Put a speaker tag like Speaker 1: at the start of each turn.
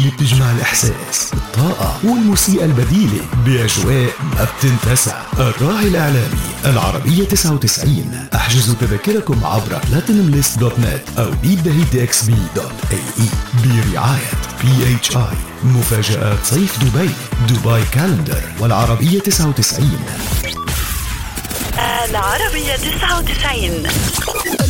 Speaker 1: اللي بتجمع الإحساس، الطاقة والموسيقى البديلة بأجواء ما بتنتسى. الراعي الإعلامي العربية 99. احجزوا تذاكركم عبر platinumlist.net أو beatthehitxb.ae برعاية PHI. مفاجآت صيف دبي كالندر والعربية 99.
Speaker 2: العربية 99.